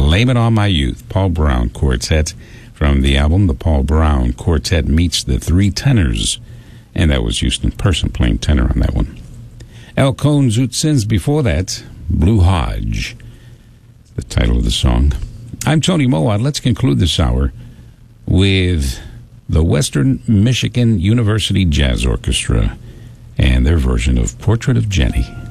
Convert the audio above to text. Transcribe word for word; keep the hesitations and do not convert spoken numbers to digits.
Blame It On My Youth, Paul Brown Quartet, from the album The Paul Brown Quartet Meets the Three Tenors. And that was Houston Person playing tenor on that one. El Cohn Zoot Sins before that, Blue Hodge, the title of the song. I'm Tony Mowat. Let's conclude this hour with the Western Michigan University Jazz Orchestra and their version of Portrait of Jenny.